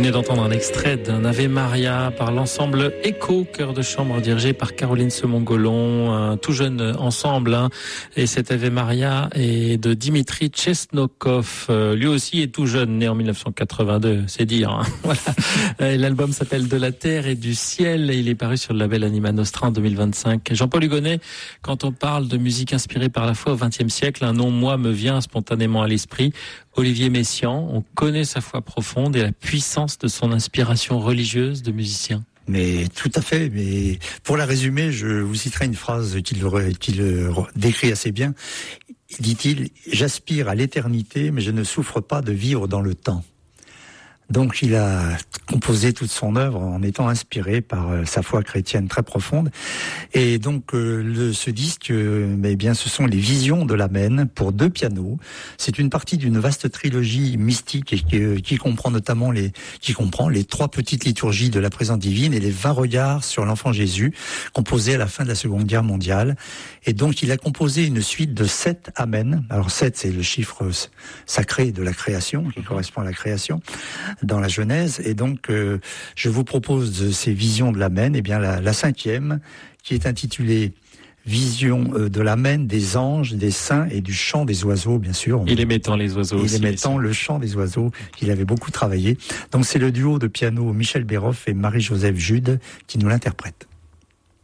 venez d'entendre un extrait d'un Ave Maria par l'ensemble Echo, chœur de chambre dirigé par Caroline Semongolon, un tout jeune ensemble. Et cet Ave Maria est de Dimitri Chesnokov. Lui aussi est tout jeune, né en 1982, c'est dire. Voilà. Et l'album s'appelle De la terre et du ciel et il est paru sur le label Anima Nostra en 2025. Jean-Paul Hugonnet, quand on parle de musique inspirée par la foi au XXe siècle, un nom, moi, me vient spontanément à l'esprit. Olivier Messiaen, on connaît sa foi profonde et la puissance de son inspiration religieuse de musicien. Mais tout à fait, mais pour la résumer, je vous citerai une phrase qu'il décrit assez bien. Dit-il, j'aspire à l'éternité, mais je ne souffre pas de vivre dans le temps. Donc il a composé toute son œuvre en étant inspiré par sa foi chrétienne très profonde. Et donc ce disque, eh bien, ce sont les Visions de l'Amen pour 2 pianos. C'est une partie d'une vaste trilogie mystique qui comprend notamment les 3 petites liturgies de la présence divine et les 20 regards sur l'enfant Jésus, composés à la fin de la Seconde Guerre mondiale. Et donc il a composé une suite de 7 Amen. Alors 7, c'est le chiffre sacré de la création, qui correspond à la création dans la Genèse. Et donc, je vous propose de ces Visions de l'Amen, eh bien, la 5e, qui est intitulée Vision de l'Amen, des anges, des saints et du chant des oiseaux, bien sûr. Il aimait tant les oiseaux aussi. Il aimait tant le chant des oiseaux qu'il avait beaucoup travaillé. Donc, c'est le duo de piano Michel Béroff et Marie-Joseph Jude qui nous l'interprète.